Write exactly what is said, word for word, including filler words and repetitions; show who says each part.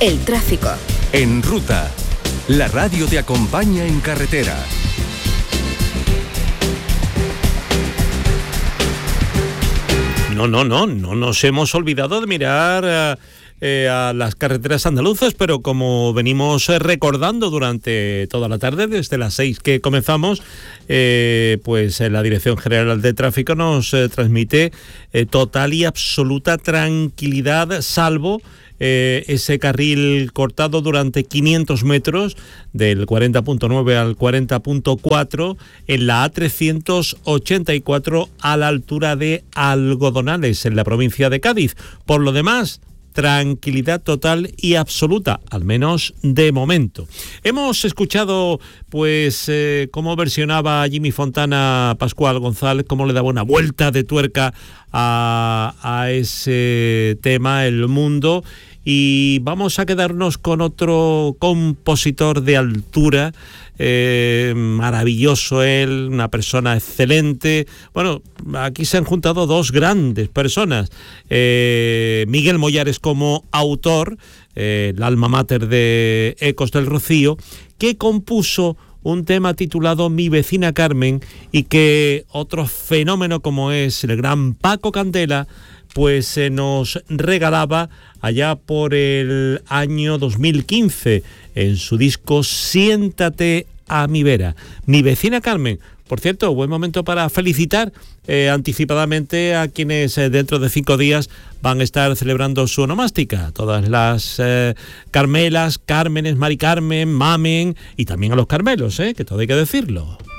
Speaker 1: El tráfico.
Speaker 2: En Ruta, la radio te acompaña en carretera.
Speaker 3: No, no, no, no nos hemos olvidado de mirar eh, a las carreteras andaluzas, pero como venimos eh, recordando durante toda la tarde, desde las seis que comenzamos, eh, pues eh, la Dirección General de Tráfico nos eh, transmite eh, total y absoluta tranquilidad, salvo Eh, ese carril cortado durante quinientos metros del cuarenta punto nueve al cuarenta punto cuatro en la A trescientos ochenta y cuatro a la altura de Algodonales, en la provincia de Cádiz. Por lo demás, tranquilidad total y absoluta, al menos de momento. Hemos escuchado pues eh, cómo versionaba Jimmy Fontana Pascual González, cómo le daba una vuelta de tuerca a, a ese tema, El Mundo, y vamos a quedarnos con otro compositor de altura, eh, maravilloso él, una persona excelente. Bueno, aquí se han juntado dos grandes personas, eh, Miguel Mollares como autor, eh, el alma mater de Ecos del Rocío, que compuso un tema titulado Mi vecina Carmen, y que otro fenómeno como es el gran Paco Candela pues se nos regalaba allá por el año dos mil quince en su disco Siéntate a mi vera. Mi vecina Carmen. Por cierto, buen momento para felicitar eh, anticipadamente a quienes eh, dentro de cinco días van a estar celebrando su onomástica. Todas las eh, Carmelas, Cármenes, Mari Carmen, Mamen, y también a los Carmelos, eh, que todo hay que decirlo.